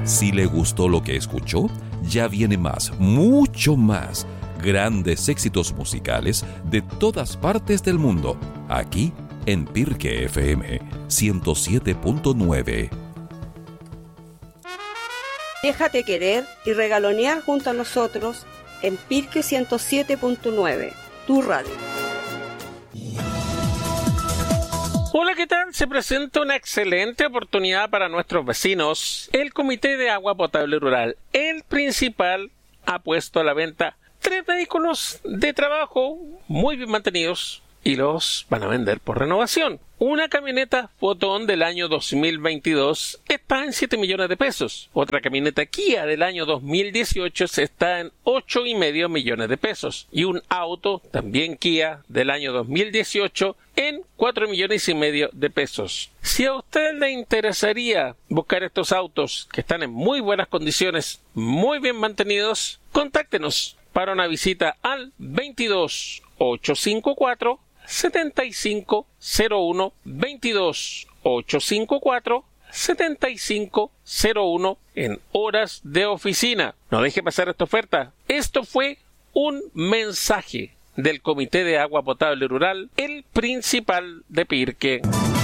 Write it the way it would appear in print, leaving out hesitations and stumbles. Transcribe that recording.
Si le gustó lo que escuchó, ya viene más, mucho más. Grandes éxitos musicales de todas partes del mundo, aquí en Pirque FM 107.9. Déjate querer y regalonear junto a nosotros en Pirque 107.9, tu radio. Hola, ¿qué tal? Se presenta una excelente oportunidad para nuestros vecinos. El Comité de Agua Potable Rural, el principal, ha puesto a la venta 3 vehículos de trabajo muy bien mantenidos y los van a vender por renovación. Una camioneta Fotón del año 2022 está en 7 millones de pesos. Otra camioneta Kia del año 2018 está en 8,5 millones de pesos. Y un auto, también Kia, del año 2018 en 4,5 millones de pesos. Si a usted le interesaría buscar estos autos que están en muy buenas condiciones, muy bien mantenidos, contáctenos para una visita al 22 854 7501, 22 854 7501 en horas de oficina. No deje pasar esta oferta. Esto fue un mensaje del Comité de Agua Potable Rural, el principal de Pirque.